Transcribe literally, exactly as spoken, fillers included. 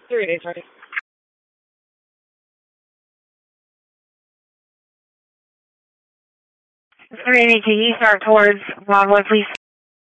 Three days, right? Three eighty, can you start towards Broadway, please?